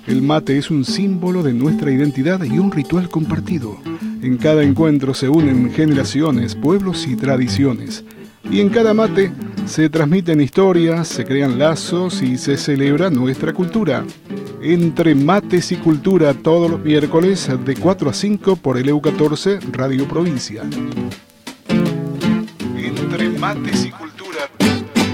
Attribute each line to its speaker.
Speaker 1: El mate es un símbolo de nuestra identidad y un ritual compartido. En cada encuentro se unen generaciones, pueblos y tradiciones. Y en cada mate se transmiten historias, se crean lazos y se celebra nuestra cultura. Entre Mates y Cultura, todos los miércoles de 4 a 5 por el EU14 Radio Provincia. Entre Mates y Cultura.